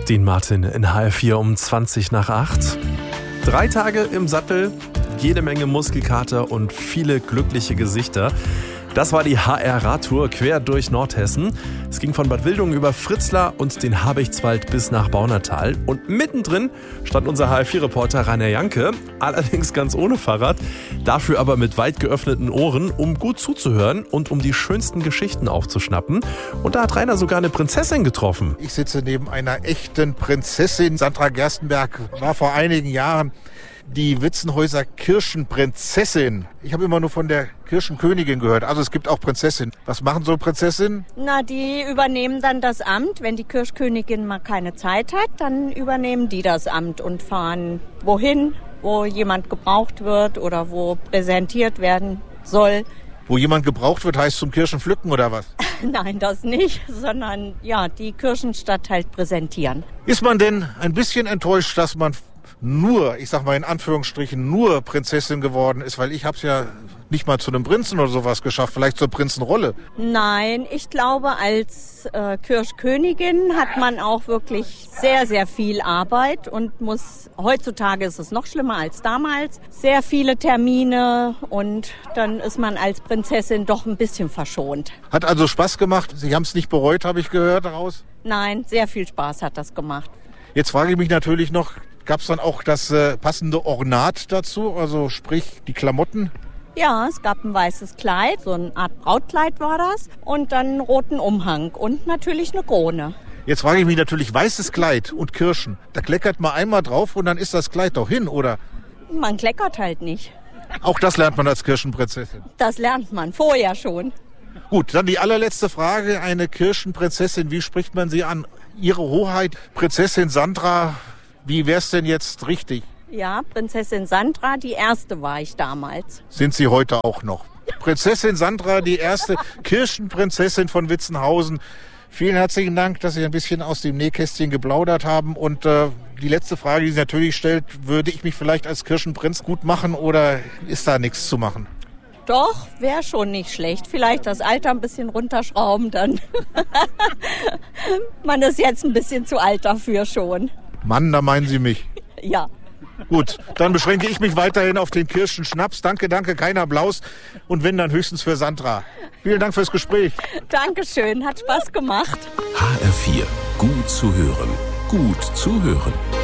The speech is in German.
Dean Martin in HR4 um 20:20. 3 Tage im Sattel, jede Menge Muskelkater und viele glückliche Gesichter. Das war die HR-Radtour quer durch Nordhessen. Es ging von Bad Wildungen über Fritzlar und den Habichtswald bis nach Baunatal. Und mittendrin stand unser HR4-Reporter Rainer Janke, allerdings ganz ohne Fahrrad, dafür aber mit weit geöffneten Ohren, um gut zuzuhören und um die schönsten Geschichten aufzuschnappen. Und da hat Rainer sogar eine Prinzessin getroffen. Ich sitze neben einer echten Prinzessin. Sandra Gerstenberg war vor einigen Jahren die Witzenhäuser Kirchenprinzessin. Ich habe immer nur von der Kirchenkönigin gehört. Also es gibt auch Prinzessinnen. Was machen so Prinzessinnen? Na, die übernehmen dann das Amt. Wenn die Kirchkönigin mal keine Zeit hat, dann übernehmen die das Amt und fahren wohin, wo jemand gebraucht wird oder wo präsentiert werden soll. Wo jemand gebraucht wird, heißt zum Kirchenpflücken oder was? Nein, das nicht, sondern ja, die Kirchenstadt halt präsentieren. Ist man denn ein bisschen enttäuscht, dass man nur, ich sag mal in Anführungsstrichen, nur Prinzessin geworden ist? Weil ich hab's ja nicht mal zu einem Prinzen oder sowas geschafft, vielleicht zur Prinzenrolle. Nein, ich glaube, als Kirchkönigin hat man auch wirklich sehr, sehr viel Arbeit und muss, heutzutage ist es noch schlimmer als damals, sehr viele Termine und dann ist man als Prinzessin doch ein bisschen verschont. Hat also Spaß gemacht? Sie haben es nicht bereut, habe ich gehört daraus? Nein, sehr viel Spaß hat das gemacht. Jetzt frage ich mich natürlich noch, gab es dann auch das passende Ornat dazu, also sprich die Klamotten? Ja, es gab ein weißes Kleid, so eine Art Brautkleid war das, und dann einen roten Umhang und natürlich eine Krone. Jetzt frage ich mich natürlich, weißes Kleid und Kirschen, da kleckert man einmal drauf und dann ist das Kleid doch hin, oder? Man kleckert halt nicht. Auch das lernt man als Kirchenprinzessin? Das lernt man vorher schon. Gut, dann die allerletzte Frage, eine Kirchenprinzessin, wie spricht man sie an? Ihre Hoheit, Prinzessin Sandra, wie wär's denn jetzt richtig? Ja, Prinzessin Sandra, die erste war ich damals. Sind Sie heute auch noch? Prinzessin Sandra, die erste Kirchenprinzessin von Witzenhausen. Vielen herzlichen Dank, dass Sie ein bisschen aus dem Nähkästchen geplaudert haben. Und die letzte Frage, die Sie natürlich stellt, würde ich mich vielleicht als Kirchenprinz gut machen oder ist da nichts zu machen? Doch, wäre schon nicht schlecht. Vielleicht das Alter ein bisschen runterschrauben, dann. Man ist jetzt ein bisschen zu alt dafür schon. Mann, da meinen Sie mich. Ja. Gut, dann beschränke ich mich weiterhin auf den Kirschenschnaps. Danke, kein Applaus. Und wenn, dann höchstens für Sandra. Vielen Dank fürs Gespräch. Dankeschön, hat Spaß gemacht. HR4, gut zu hören. Gut zu hören.